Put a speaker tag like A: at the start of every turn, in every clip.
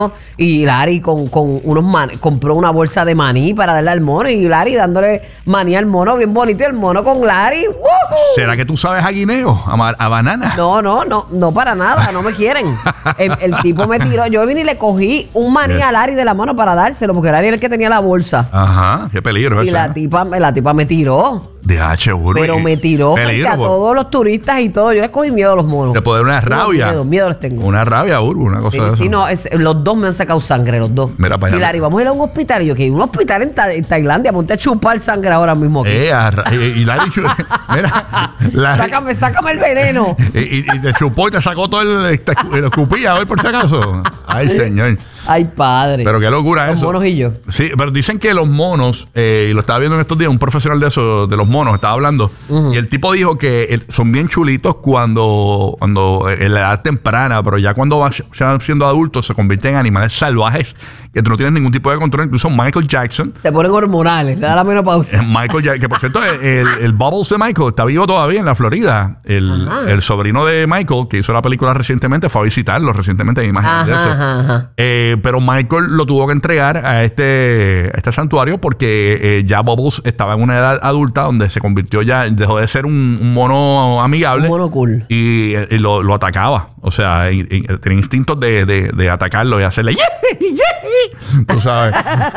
A: y Larry con compró una bolsa de maní para darle al mono y Larry dándole maní al mono, bien bonito, y el mono con Larry. ¡Woohoo!
B: ¿Será que tú sabes a guineo? ¿A banana?
A: No para nada, no me quieren. El tipo me tiró, yo vine y le cogí un maní a Larry de la mano para dárselo, porque Larry era el que tenía la bolsa.
B: Ajá, qué peligro.
A: Y la tipa me tiró. Pero me tiró frente a todos los turistas y todo. Yo les cogí miedo a los monos.
B: Te puede dar una rabia.
A: Miedo les tengo.
B: Una rabia, Urbu, una cosa de eso.
A: Sí, no, los dos me han sacado sangre, los dos.
B: Mira para allá.
A: Y Larry, vamos a ir a un hospital. Y yo, que un hospital en Tailandia, ponte a chupar sangre ahora mismo aquí.
B: Y Larry, mira,
A: sácame el veneno.
B: y te chupó y te sacó todo el escupilla, a ver por si acaso. Ay, señor.
A: Ay, padre.
B: Pero qué locura eso.
A: Los monos y yo.
B: Sí, pero dicen que los monos, y lo estaba viendo en estos días, un profesional de eso, de los monos, estaba hablando, y el tipo dijo que son bien chulitos cuando en la edad temprana, pero ya cuando van siendo adultos se convierten en animales salvajes que tú no tienes ningún tipo de control. Incluso Michael Jackson.
A: Se ponen hormonales, le da la menopausia.
B: Michael Jackson, que por cierto, el Bubbles de Michael está vivo todavía en la Florida. El sobrino de Michael, que hizo la película recientemente, fue a visitarlo recientemente, hay imágenes de eso. Pero Michael lo tuvo que entregar a este santuario porque ya Bubbles estaba en una edad adulta donde se convirtió ya, dejó de ser un mono amigable.
A: Un mono cool.
B: Y lo atacaba. O sea, tenía instintos de atacarlo y hacerle tú sabes.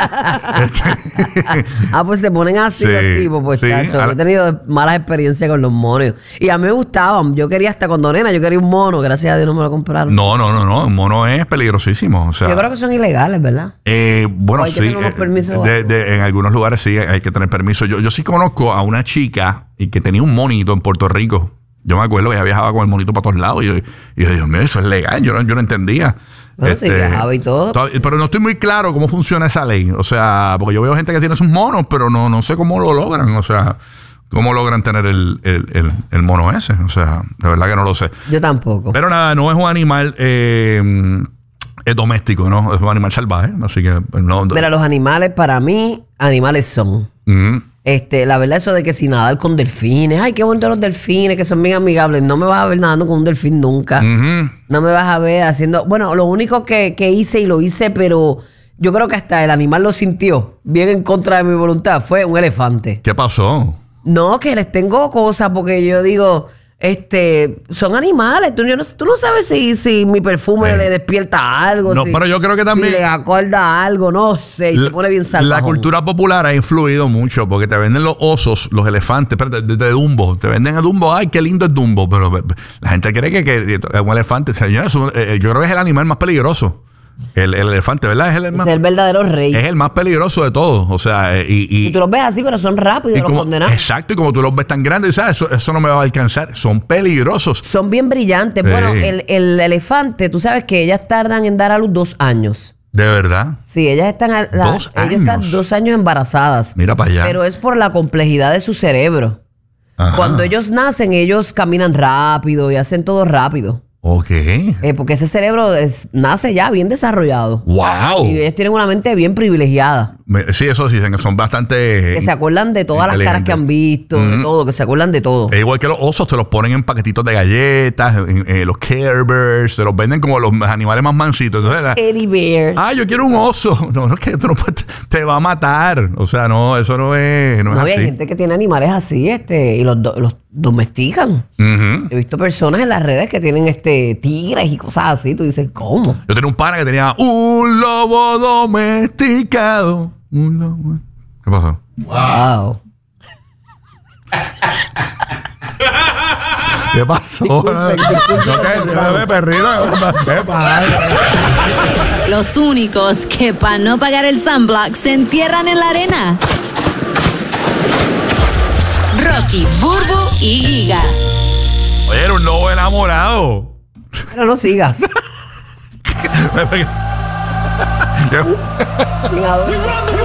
A: Pues se ponen así los tipos, pues,
B: sí,
A: chacho. Yo he tenido malas experiencias con los monos. Y a mí me gustaban. Yo quería hasta cuando nena, yo quería un mono. Gracias a Dios no me lo compraron.
B: No. Un mono es peligrosísimo. O sea,
A: yo creo que son ilegales, ¿verdad?
B: Bueno,
A: hay que tener unos permisos
B: en algunos lugares sí hay que tener permiso. Yo sí conozco a una chica y que tenía un monito en Puerto Rico. Yo me acuerdo que ella viajaba con el monito para todos lados. Y yo, Dios mío, eso es legal. Yo no entendía.
A: Bueno, sí, viajaba y todo.
B: Pero no estoy muy claro cómo funciona esa ley. O sea, porque yo veo gente que tiene sus monos, pero no sé cómo lo logran. O sea, cómo logran tener el mono ese. O sea, de verdad que no lo sé.
A: Yo tampoco.
B: Pero nada, no es un animal es doméstico, ¿no? Es un animal salvaje. Así que no.
A: Mira, los animales para mí, animales son. La verdad, eso de que si nadar con delfines, ay, qué bonito los delfines, que son bien amigables. No me vas a ver nadando con un delfín nunca. No me vas a ver haciendo. Bueno, lo único que hice, y lo hice, pero yo creo que hasta el animal lo sintió bien en contra de mi voluntad, fue un elefante.
B: ¿Qué pasó?
A: No, que les tengo cosas porque yo digo, son animales. Tú no sabes si mi perfume le despierta algo.
B: No, pero yo creo que también.
A: Si le acuerda algo, no sé. Y se pone bien salvaje.
B: La cultura popular ha influido mucho porque te venden los osos, los elefantes, de Dumbo. Te venden a Dumbo. Ay, qué lindo es Dumbo. Pero la gente cree que un elefante, señor, yo creo que es el animal más peligroso. El elefante, ¿verdad? Es
A: el verdadero rey.
B: Es el más peligroso de todos. O sea,
A: y tú los ves así, pero son rápidos los condenados.
B: Exacto, y como tú los ves tan grandes, ¿sabes? Eso no me va a alcanzar. Son peligrosos.
A: Son bien brillantes. Bueno, el elefante, tú sabes que ellas tardan en dar a luz 2 años.
B: ¿De verdad?
A: Sí, ellas están
B: 2 años.
A: Ellas están 2 años embarazadas.
B: Mira para allá.
A: Pero es por la complejidad de su cerebro.
B: Ajá.
A: Cuando ellos nacen, ellos caminan rápido y hacen todo rápido.
B: Ok.
A: Porque ese cerebro nace ya bien desarrollado.
B: ¡Wow!
A: Y ellos tienen una mente bien privilegiada.
B: Sí, eso sí, son bastante.
A: Que se acuerdan de todas las caras que han visto, de todo, que se acuerdan de todo.
B: Es igual que los osos, te los ponen en paquetitos de galletas, los Care Bears, se los venden como los animales más mansitos. Entonces,
A: Teddy Bears.
B: Yo quiero un oso. No, es que te va a matar. O sea, no, eso no es así.
A: Hay gente que tiene animales así, y los domestican. He visto personas en las redes que tienen tigres y cosas así. Tú dices, ¿cómo?
B: Yo tenía un pana que tenía un lobo domesticado. Un lobo. ¿Qué pasó?
A: Wow.
B: ¿Qué pasó?
C: Los únicos que para no pagar el sunblock se entierran en la arena. Rocky, Burbu y Giga.
B: Oye, era un lobo enamorado.
A: Pero no sigas.
B: ¿Qué?